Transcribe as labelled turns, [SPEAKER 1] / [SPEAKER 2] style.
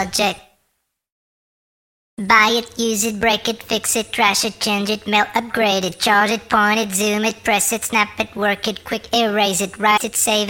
[SPEAKER 1] project. Buy it, use it, break it, fix it, trash it, change it, mail, upgrade it, charge it, point it, zoom it, press it, snap it, work it, quick erase it, write it, save it.